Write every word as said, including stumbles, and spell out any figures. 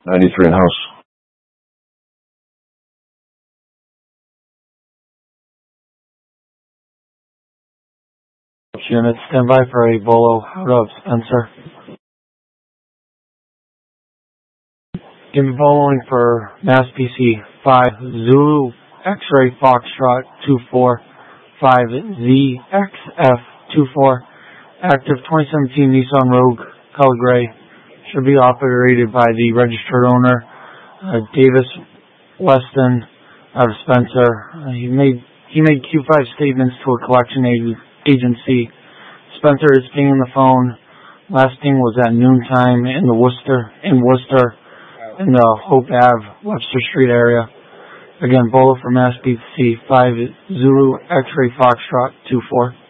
ninety-three in house. Unit, stand by for a Bolo out of Spencer. Give me following for Mass P C five Zulu X-ray Foxtrot two four five Z X F two four. Active twenty seventeen Nissan Rogue, color gray. Should be operated by the registered owner, uh, Davis Weston, out of Spencer. Uh, he made he made Q five statements to a collection ag- agency. Spencer is pinging the phone. Last ping was at noontime in the Worcester in Worcester in the Hope Ave Webster Street area. Again, Bolo for Mass B C five Zulu X-ray Foxtrot two four.